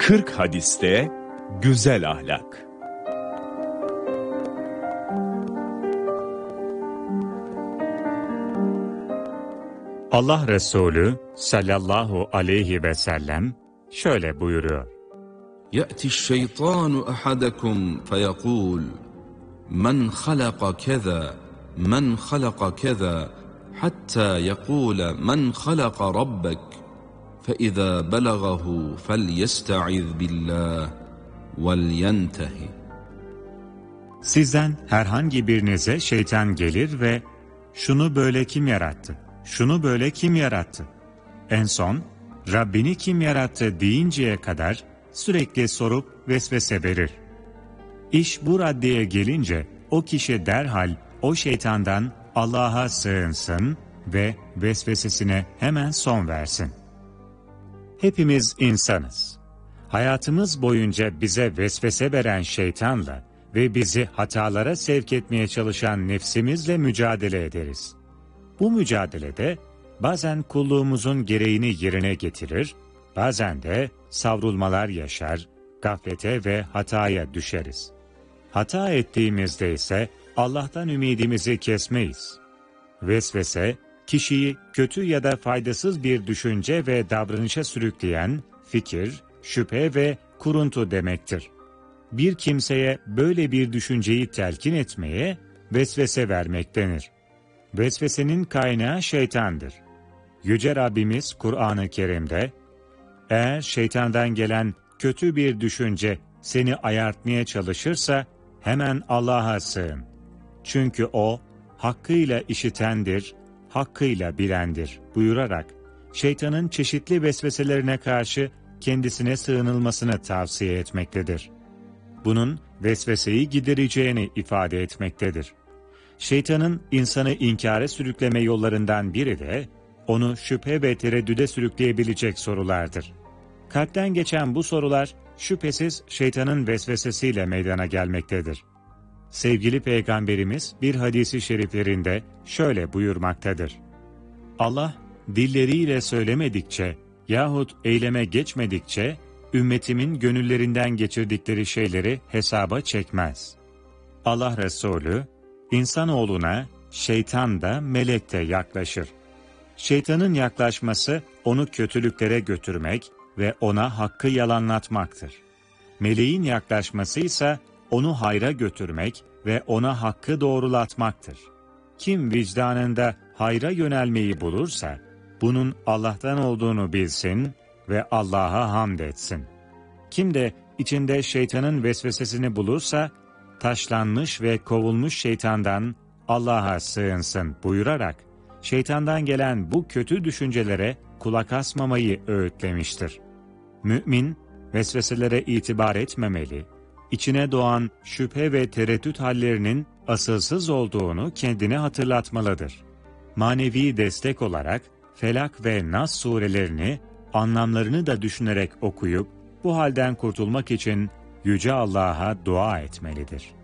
40 hadiste güzel ahlak. Allah Resulü sallallahu aleyhi ve sellem şöyle buyuruyor. يأتي الشيطان أحدكم فيقول من خلق كذا من خلق كذا حتى يقول من خلق ربك فإذا بلغه فليستعذ بالله ولينتهي. Sizden herhangi birinize şeytan gelir ve şunu böyle kim yarattı, şunu böyle kim yarattı? En son Rabbini kim yarattı deyinceye kadar sürekli sorup vesvese verir. İş bu raddeye gelince o kişi derhal o şeytandan Allah'a sığınsın ve vesvesesine hemen son versin. Hepimiz insanız. Hayatımız boyunca bize vesvese veren şeytanla ve bizi hatalara sevk etmeye çalışan nefsimizle mücadele ederiz. Bu mücadelede bazen kulluğumuzun gereğini yerine getirir, bazen de savrulmalar yaşar, gaflete ve hataya düşeriz. Hata ettiğimizde ise Allah'tan ümidimizi kesmeyiz. Vesvese, kişiyi kötü ya da faydasız bir düşünce ve davranışa sürükleyen fikir, şüphe ve kuruntu demektir. Bir kimseye böyle bir düşünceyi telkin etmeye vesvese vermek denir. Vesvesenin kaynağı şeytandır. Yüce Rabbimiz Kur'an-ı Kerim'de, eğer şeytandan gelen kötü bir düşünce seni ayartmaya çalışırsa hemen Allah'a sığın. Çünkü O, hakkıyla işitendir, hakkıyla bilendir buyurarak şeytanın çeşitli vesveselerine karşı kendisine sığınılmasını tavsiye etmektedir. Bunun vesveseyi gidereceğini ifade etmektedir. Şeytanın insanı inkâre sürükleme yollarından biri de onu şüphe ve tereddüde sürükleyebilecek sorulardır. Kalpten geçen bu sorular şüphesiz şeytanın vesvesesiyle meydana gelmektedir. Sevgili Peygamberimiz bir hadisi şeriflerinde şöyle buyurmaktadır. Allah dilleriyle söylemedikçe yahut eyleme geçmedikçe ümmetimin gönüllerinden geçirdikleri şeyleri hesaba çekmez. Allah Resulü, insanoğluna şeytan da melek de yaklaşır. Şeytanın yaklaşması onu kötülüklere götürmek ve ona hakkı yalanlatmaktır. Meleğin yaklaşması ise onu hayra götürmek ve ona hakkı doğrulatmaktır. Kim vicdanında hayra yönelmeyi bulursa, bunun Allah'tan olduğunu bilsin ve Allah'a hamd etsin. Kim de içinde şeytanın vesvesesini bulursa, taşlanmış ve kovulmuş şeytandan Allah'a sığınsın buyurarak, şeytandan gelen bu kötü düşüncelere kulak asmamayı öğütlemiştir. Mümin, vesveselere itibar etmemeli, içine doğan şüphe ve tereddüt hallerinin asılsız olduğunu kendine hatırlatmalıdır. Manevi destek olarak Felak ve Nas surelerini, anlamlarını da düşünerek okuyup, bu halden kurtulmak için Yüce Allah'a dua etmelidir.